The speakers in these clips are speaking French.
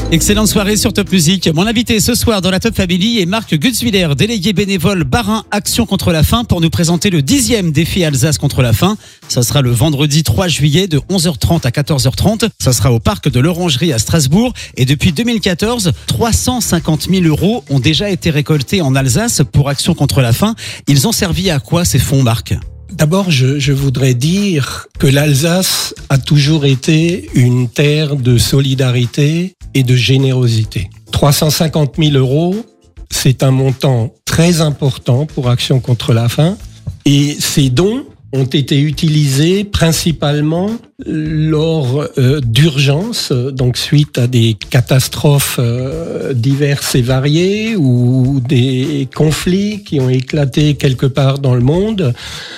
Excellente soirée sur Top Music. Mon invité ce soir dans la Top Family est Marc Gutzwiller, délégué bénévole Bas-Rhin Action contre la faim, pour nous présenter le 10e défi Alsace contre la faim. Ça sera le vendredi 3 juillet de 11h30 à 14h30. Ça sera au parc de l'Orangerie à Strasbourg. Et depuis 2014, 350 000 € ont déjà été récoltés en Alsace pour Action contre la faim. Ils ont servi à quoi ces fonds, Marc ? D'abord, je voudrais dire que l'Alsace a toujours été une terre de solidarité et de générosité. 350 000 €, c'est un montant très important pour Action contre la faim. Et ces dons ont été utilisés principalement lors d'urgences, donc suite à des catastrophes diverses et variées ou des conflits qui ont éclaté quelque part dans le monde.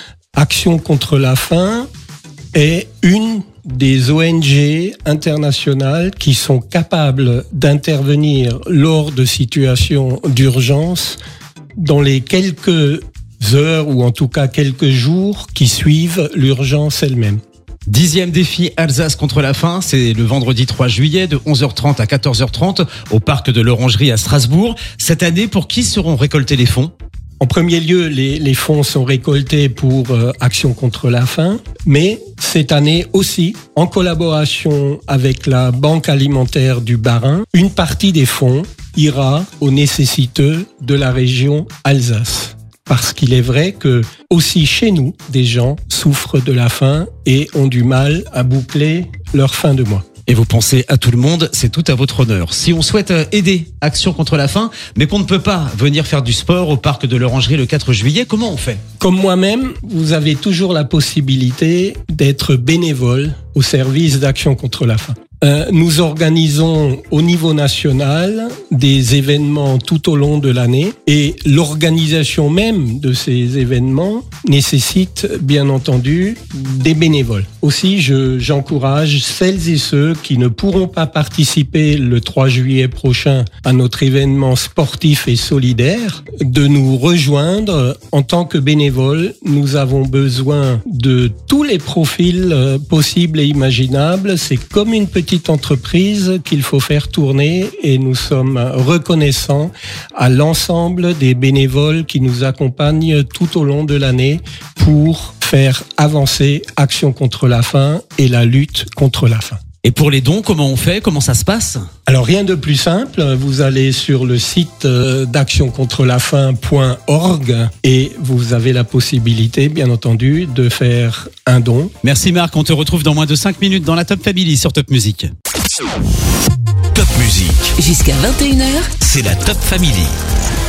Action contre la faim est une des ONG internationales qui sont capables d'intervenir lors de situations d'urgence dans les quelques heures ou en tout cas quelques jours qui suivent l'urgence elle-même. 10e défi Alsace contre la faim, c'est le vendredi 3 juillet de 11h30 à 14h30 au parc de l'Orangerie à Strasbourg. Cette année, pour qui seront récoltés les fonds ? En premier lieu, les fonds sont récoltés pour Action contre la faim, mais cette année aussi, en collaboration avec la Banque alimentaire du Bas-Rhin, une partie des fonds ira aux nécessiteux de la région Alsace. Parce qu'il est vrai que aussi chez nous, des gens souffrent de la faim et ont du mal à boucler leur fin de mois. Et vous pensez à tout le monde, c'est tout à votre honneur. Si on souhaite aider Action contre la faim, mais qu'on ne peut pas venir faire du sport au parc de l'Orangerie le 4 juillet, comment on fait ? Comme moi-même, vous avez toujours la possibilité d'être bénévole au service d'Action contre la faim. Nous organisons au niveau national des événements tout au long de l'année et l'organisation même de ces événements nécessite bien entendu des bénévoles. Aussi, j'encourage celles et ceux qui ne pourront pas participer le 3 juillet prochain à notre événement sportif et solidaire de nous rejoindre en tant que bénévoles. Nous avons besoin de tous les profils possibles et imaginables. C'est comme une petite entreprise qu'il faut faire tourner et nous sommes reconnaissants à l'ensemble des bénévoles qui nous accompagnent tout au long de l'année pour faire avancer Action contre la faim et la lutte contre la faim. Et pour les dons, comment on fait ? Comment ça se passe ? Alors rien de plus simple, vous allez sur le site d'actioncontrelafaim.org et vous avez la possibilité, bien entendu, de faire un don. Merci Marc, on te retrouve dans moins de 5 minutes dans la Top Family sur Top Music. Top Music. Jusqu'à 21h, C'est la Top Family.